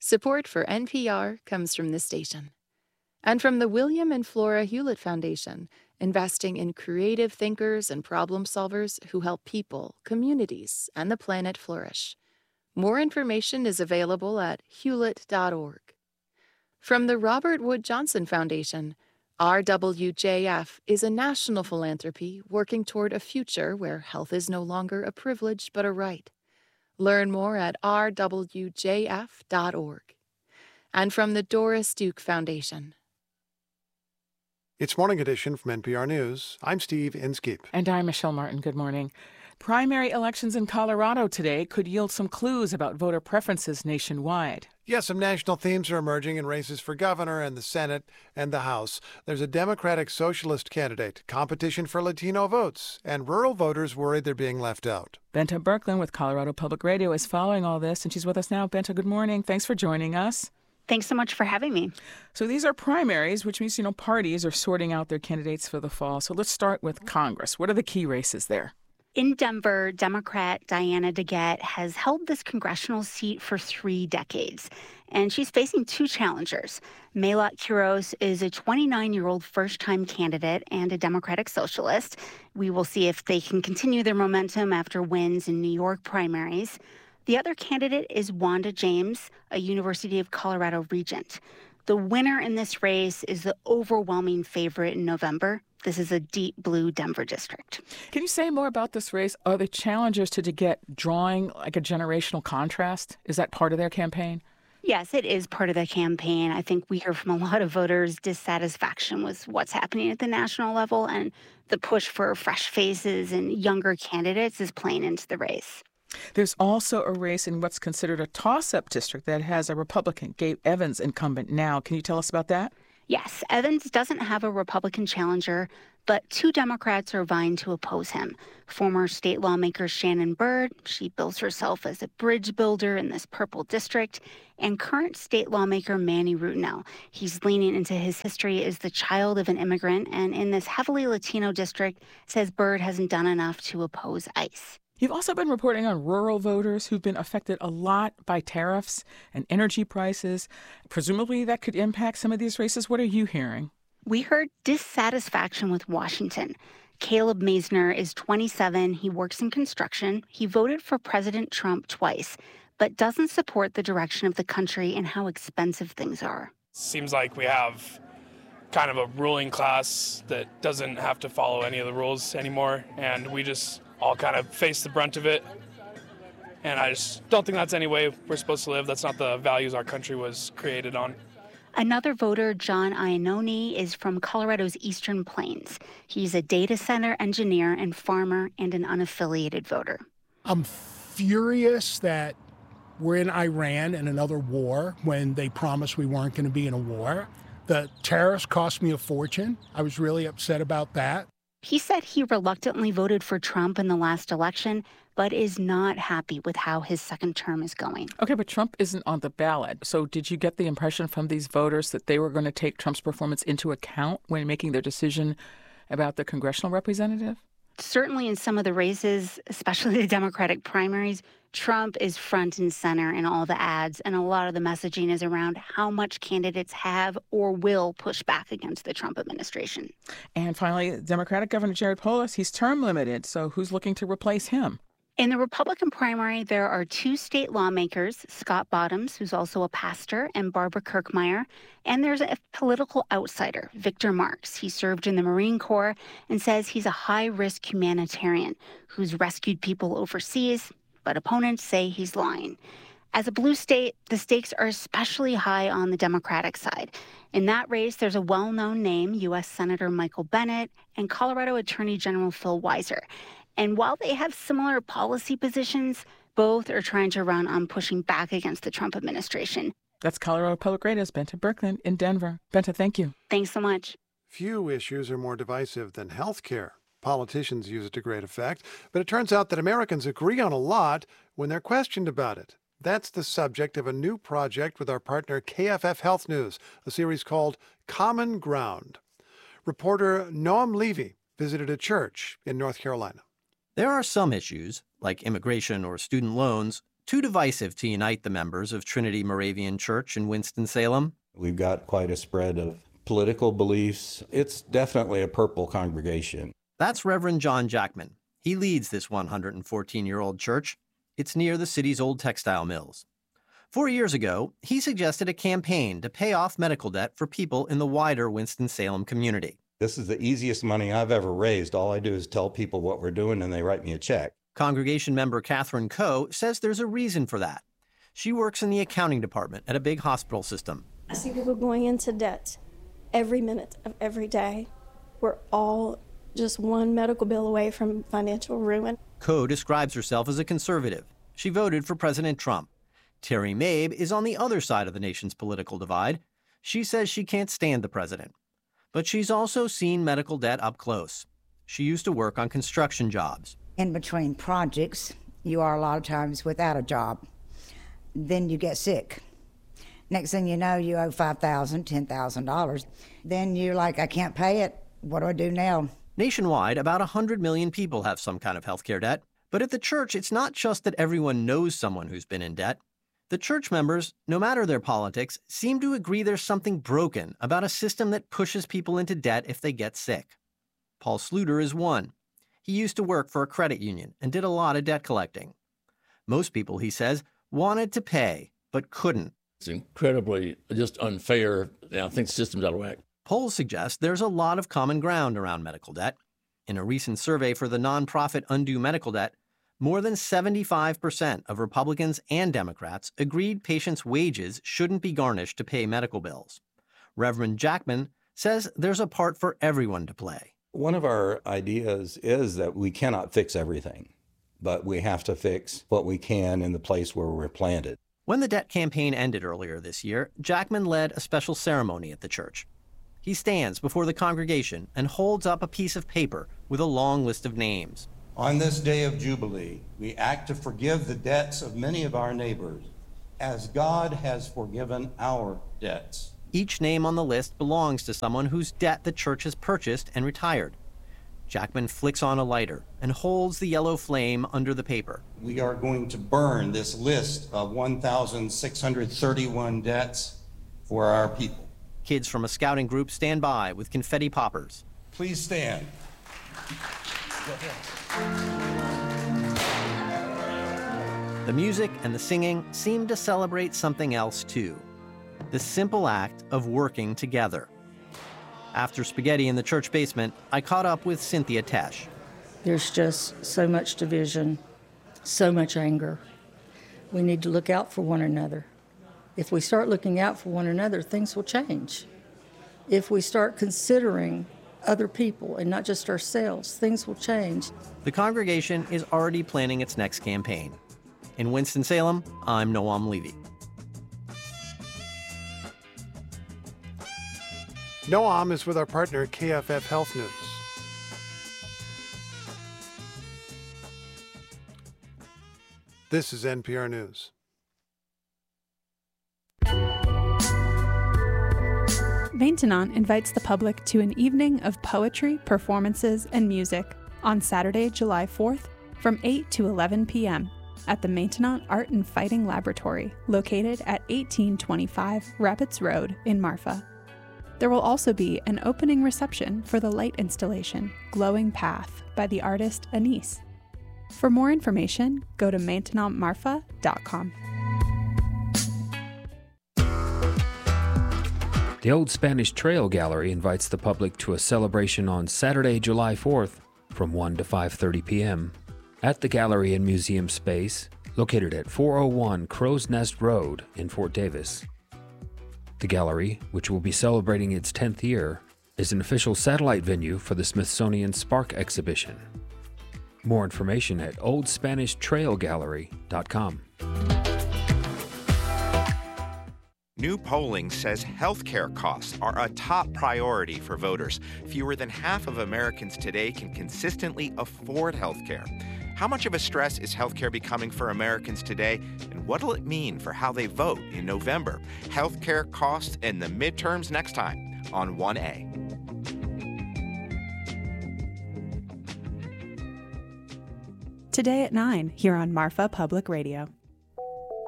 Support for NPR comes from this station. And from the William and Flora Hewlett Foundation, investing in creative thinkers and problem solvers who help people, communities, and the planet flourish. More information is available at hewlett.org. From the Robert Wood Johnson Foundation, RWJF is a national philanthropy working toward a future where health is no longer a privilege but a right. Learn more at rwjf.org. And from the Doris Duke Foundation. It's Morning Edition from NPR News. I'm Steve Inskeep. And I'm Michelle Martin. Good morning. Primary elections in Colorado today could yield some clues about voter preferences nationwide. Yes, some national themes are emerging in races for governor and the Senate and the House. There's a Democratic Socialist candidate, competition for Latino votes, and rural voters worried they're being left out. Bente Birkeland with Colorado Public Radio is following all this, and she's with us now. Bente, good morning. Thanks for joining us. Thanks so much for having me. So these are primaries, which means, parties are sorting out their candidates for the fall. So let's start with Congress. What are the key races there? In Denver, Democrat Diana DeGette has held this congressional seat for 3 decades, and she's facing 2 challengers. Melat Quiros is a 29-year-old first-time candidate and a Democratic Socialist. We will see if they can continue their momentum after wins in New York primaries. The other candidate is Wanda James, a University of Colorado regent. The winner in this race is the overwhelming favorite in November. This is a deep blue Denver district. Can you say more about this race? Are the challengers to DeGette drawing like a generational contrast? Is that part of their campaign? Yes, it is part of the campaign. I think we hear from a lot of voters dissatisfaction with what's happening at the national level, and the push for fresh faces and younger candidates is playing into the race. There's also a race in what's considered a toss-up district that has a Republican, Gabe Evans, incumbent now. Can you tell us about that? Yes, Evans doesn't have a Republican challenger, but 2 Democrats are vying to oppose him. Former state lawmaker Shannon Byrd, she bills herself as a bridge builder in this purple district, and current state lawmaker Manny Rutinel. He's leaning into his history as the child of an immigrant, and in this heavily Latino district, says Byrd hasn't done enough to oppose ICE. You've also been reporting on rural voters who've been affected a lot by tariffs and energy prices. Presumably that could impact some of these races. What are you hearing? We heard dissatisfaction with Washington. Caleb Masner is 27. He works in construction. He voted for President Trump twice, but doesn't support the direction of the country and how expensive things are. Seems like we have kind of a ruling class that doesn't have to follow any of the rules anymore, and we just all kind of face the brunt of it. And I just don't think that's any way we're supposed to live. That's not the values our country was created on. Another voter, John Iannone, is from Colorado's Eastern Plains. He's a data center engineer and farmer and an unaffiliated voter. I'm furious that we're in Iran and another war when they promised we weren't going to be in a war. The tariffs cost me a fortune. I was really upset about that. He said he reluctantly voted for Trump in the last election, but is not happy with how his second term is going. Okay, but Trump isn't on the ballot. So did you get the impression from these voters that they were going to take Trump's performance into account when making their decision about the congressional representative? Certainly in some of the races, especially the Democratic primaries, Trump is front and center in all the ads, and a lot of the messaging is around how much candidates have or will push back against the Trump administration. And finally, Democratic Governor Jared Polis, he's term limited, so who's looking to replace him? In the Republican primary, there are 2 state lawmakers, Scott Bottoms, who's also a pastor, and Barbara Kirkmeyer. And there's a political outsider, Victor Marx. He served in the Marine Corps and says he's a high-risk humanitarian who's rescued people overseas, but opponents say he's lying. As a blue state, the stakes are especially high on the Democratic side. In that race, there's a well-known name, U.S. Senator Michael Bennet and Colorado Attorney General Phil Weiser. And while they have similar policy positions, both are trying to run on pushing back against the Trump administration. That's Colorado Public Radio's Bente Birkeland in Denver. Bente, thank you. Thanks so much. Few issues are more divisive than health care. Politicians use it to great effect, but it turns out that Americans agree on a lot when they're questioned about it. That's the subject of a new project with our partner KFF Health News, a series called Common Ground. Reporter Noam Levy visited a church in North Carolina. There are some issues, like immigration or student loans, too divisive to unite the members of Trinity Moravian Church in Winston-Salem. We've got quite a spread of political beliefs. It's definitely a purple congregation. That's Reverend John Jackman. He leads this 114-year-old church. It's near the city's old textile mills. 4 years ago, he suggested a campaign to pay off medical debt for people in the wider Winston-Salem community. This is the easiest money I've ever raised. All I do is tell people what we're doing and they write me a check. Congregation member Catherine Coe says there's a reason for that. She works in the accounting department at a big hospital system. I see people going into debt every minute of every day. We're all just one medical bill away from financial ruin. Coe describes herself as a conservative. She voted for President Trump. Terry Mabe is on the other side of the nation's political divide. She says she can't stand the president. But she's also seen medical debt up close. She used to work on construction jobs. In between projects, you are a lot of times without a job. Then you get sick. Next thing you know, you owe $5,000, $10,000. Then you're like, I can't pay it. What do I do now? Nationwide, about 100 million people have some kind of health care debt. But at the church, it's not just that everyone knows someone who's been in debt. The church members, no matter their politics, seem to agree there's something broken about a system that pushes people into debt if they get sick. Paul Sluter is one. He used to work for a credit union and did a lot of debt collecting. Most people, he says, wanted to pay, but couldn't. It's incredibly just unfair. I think the system's out of whack. Polls suggest there's a lot of common ground around medical debt. In a recent survey for the nonprofit Undo Medical Debt, more than 75% of Republicans and Democrats agreed patients' wages shouldn't be garnished to pay medical bills. Reverend Jackman says there's a part for everyone to play. One of our ideas is that we cannot fix everything, but we have to fix what we can in the place where we're planted. When the debt campaign ended earlier this year, Jackman led a special ceremony at the church. He stands before the congregation and holds up a piece of paper with a long list of names. On this day of Jubilee, we act to forgive the debts of many of our neighbors, as God has forgiven our debts. Each name on the list belongs to someone whose debt the church has purchased and retired. Jackman flicks on a lighter and holds the yellow flame under the paper. We are going to burn this list of 1,631 debts for our people. Kids from a scouting group stand by with confetti poppers. Please stand. The music and the singing seem to celebrate something else too. The simple act of working together. After spaghetti in the church basement, I caught up with Cynthia Tesh. There's just so much division, so much anger. We need to look out for one another. If we start looking out for one another, things will change. If we start considering other people and not just ourselves, things will change. The congregation is already planning its next campaign. In Winston-Salem, I'm Noam Levy. Noam is with our partner KFF Health News. This is NPR News. Maintenant invites the public to an evening of poetry, performances, and music on Saturday, July 4th from 8 to 11 p.m. at the Maintenant Art and Fighting Laboratory, located at 1825 Rapids Road in Marfa. There will also be an opening reception for the light installation, Glowing Path, by the artist Anise. For more information, go to maintenantmarfa.com. The Old Spanish Trail Gallery invites the public to a celebration on Saturday, July 4th from 1 to 5:30 p.m. at the Gallery and Museum space located at 401 Crow's Nest Road in Fort Davis. The gallery, which will be celebrating its 10th year, is an official satellite venue for the Smithsonian Spark exhibition. More information at oldspanishtrailgallery.com. New polling says healthcare costs are a top priority for voters. Fewer than half of Americans today can consistently afford healthcare. How much of a stress is healthcare becoming for Americans today, and what will it mean for how they vote in November? Healthcare costs and the midterms next time on 1A. Today at 9 here on Marfa Public Radio.